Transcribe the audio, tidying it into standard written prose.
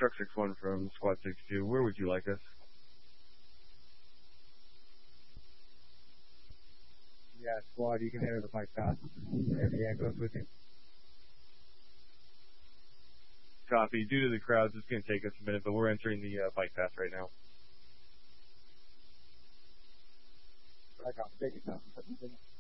Truck 6-1 from Squad 62. Where would you like us? Yeah, Squad, you can enter the bike path. Yeah, it goes with you. Copy. Due to the crowds, it's going to take us a minute, but we're entering the bike path right now. I got it. Take it down.